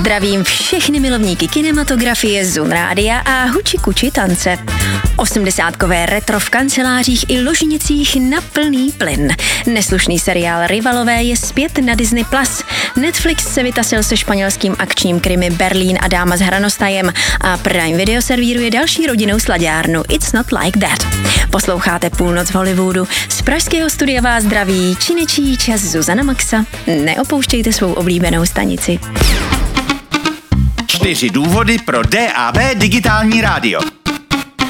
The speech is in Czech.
Zdravím všechny milovníky kinematografie, Zun rádia a huči kuči tance. 80kové retro v kancelářích i ložnicích na plný plyn. Neslušný seriál Rivalové je zpět na Disney+. Netflix se vytasil se španělským akčním krimi Berlín a dáma s hranostajem a Prime Video servíruje další rodinnou slaďárnu It's Not Like That. Posloucháte Půlnoc v Hollywoodu. Z pražského studia vás zdraví činečí čas Zuzana Maxa. Neopouštějte svou oblíbenou stanici. 4 důvody pro DAB digitální rádio.